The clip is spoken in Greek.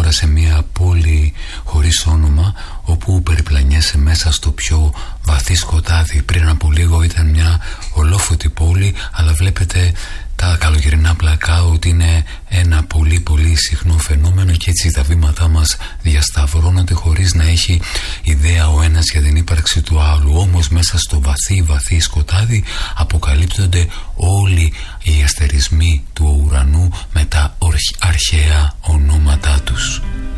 τώρα σε μια πόλη χωρίς όνομα, όπου περιπλανιέσαι μέσα στο πιο βαθύ σκοτάδι. Πριν από λίγο ήταν μια ολόφωτη πόλη, αλλά βλέπετε τα καλοκαιρινά blackout είναι ένα πολύ πολύ συχνό φαινόμενο, και έτσι τα βήματά μας διασταυρώνονται χωρίς να έχει ιδέα ο ένας για την ύπαρξη του άλλου. Όμως μέσα στο βαθύ σκοτάδι αποκαλύπτονται όλοι οι αστερισμοί του ουρανού με τα αρχαία ονόματά τους.